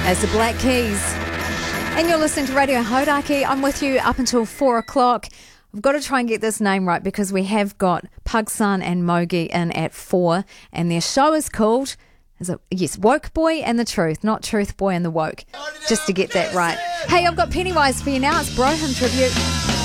As the Black Keys. And you're listening to Radio Hauraki. I'm with you up until 4 o'clock. I've got to try and get this name right because we have got Pugson and Mogi in at 4. And their show is called, Woke Boy and the Truth, not Truth Boy and the Woke. Just to get that right. Hey, I've got Pennywise for you now. It's Broham Tribute.